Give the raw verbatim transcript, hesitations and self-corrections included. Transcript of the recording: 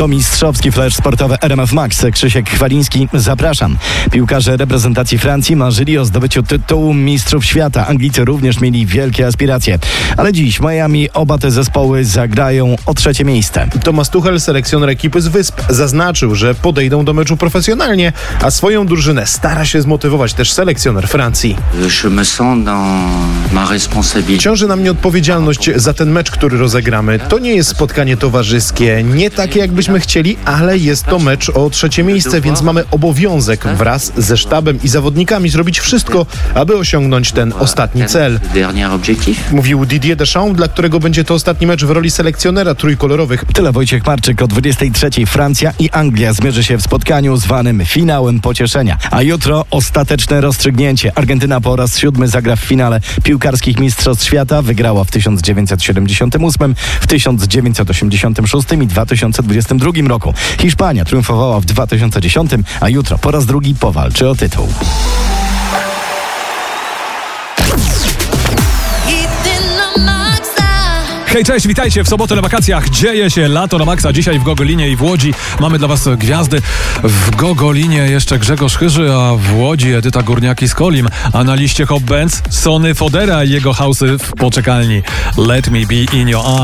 To mistrzowski flash sportowy R M F Max. Krzysiek Chwaliński, zapraszam. Piłkarze reprezentacji Francji marzyli o zdobyciu tytułu mistrzów świata. Anglicy również mieli wielkie aspiracje. Ale dziś w Miami oba te zespoły zagrają o trzecie miejsce. Thomas Tuchel, selekcjoner ekipy z Wysp, zaznaczył, że podejdą do meczu profesjonalnie, a swoją drużynę stara się zmotywować też selekcjoner Francji. Ciąży na mnie odpowiedzialność za ten mecz, który rozegramy. To nie jest spotkanie towarzyskie, nie takie jakbyśmy chcieli, ale jest to mecz o trzecie miejsce, więc mamy obowiązek wraz ze sztabem i zawodnikami zrobić wszystko, aby osiągnąć ten ostatni cel. Mówił Didier Deschamps, dla którego będzie to ostatni mecz w roli selekcjonera trójkolorowych. Tyle Wojciech Marczyk. O dwudziestej trzeciej Francja i Anglia zmierzy się w spotkaniu zwanym finałem pocieszenia. A jutro ostateczne rozstrzygnięcie. Argentyna po raz siódmy zagra w finale piłkarskich mistrzostw świata. Wygrała w tysiąc dziewięćset siedemdziesiątym ósmym, w tysiąc dziewięćset osiemdziesiątym szóstym i dwa tysiące dwudziestym drugim roku. Hiszpania triumfowała w dwa tysiące dziesiątym, a jutro po raz drugi powalczy o tytuł. Hej, cześć, witajcie w sobotę na wakacjach. Dzieje się lato na maksa. Dzisiaj w Gogolinie i w Łodzi mamy dla was gwiazdy. W Gogolinie jeszcze Grzegorz Chyży, a w Łodzi Edyta Górniaki z Kolim. A na liście Hop Bands Sony Fodera i jego house'y w poczekalni. Let me be in your arms.